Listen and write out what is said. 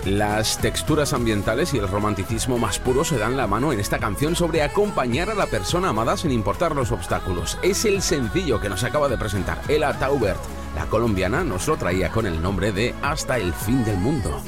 Las texturas ambientales y el romanticismo más puro se dan la mano en esta canción sobre acompañar a la persona amada sin importar los obstáculos. Es el sencillo que nos acaba de presentar Ella Taubert. La colombiana nos lo traía con el nombre de Hasta el fin del mundo.